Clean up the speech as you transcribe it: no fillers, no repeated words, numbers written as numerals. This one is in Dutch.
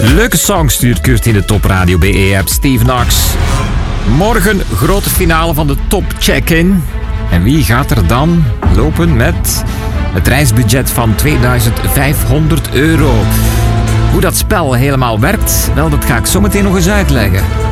Leuke song stuurt Kurt in de Top Radio BE-app Steve Knox. Morgen grote finale van de Top Check-in. En wie gaat er dan lopen met het reisbudget van €2500? Hoe dat spel helemaal werkt, wel, dat ga ik zo meteen nog eens uitleggen.